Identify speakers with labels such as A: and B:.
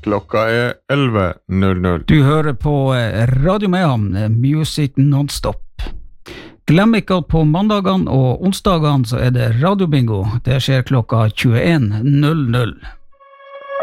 A: Klokka 11:00.
B: Du hører på Radio Mehamn, Music Nonstop. Glem ikke at på mandagene og onsdagene så det radiobingo. Det skjer klokka 21:00.